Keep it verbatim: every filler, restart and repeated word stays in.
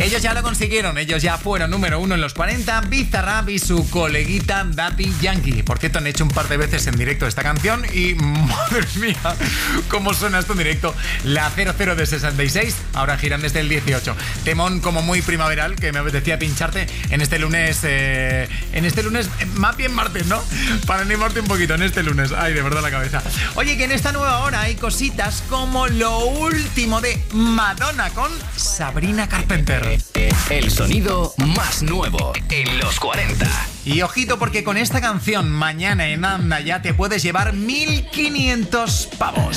Ellos ya lo consiguieron, ellos ya fueron número uno en los cuarenta, Bizarrap y su coleguita Daddy Yankee. Por cierto, han hecho un par de veces en directo esta canción y madre mía, cómo suena esto en directo. La cero cero de sesenta y seis, ahora giran desde el dieciocho. Temón como muy primaveral que me apetecía pincharte en este lunes, eh, en este lunes, más bien martes, ¿no? Para animarte un poquito en este lunes. Ay, de verdad la cabeza. Oye, que en esta nueva hora hay cositas como lo último de Madonna con Sabrina Carpenter. El sonido más nuevo en los cuarenta. Y ojito porque con esta canción mañana en Anda ya te puedes llevar mil quinientos pavos.